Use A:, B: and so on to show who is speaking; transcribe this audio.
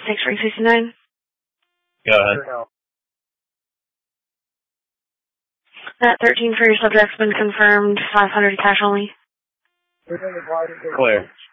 A: 6369.
B: Go ahead.
A: That 13 for your subject's been confirmed, 500 cash only.
B: Clear.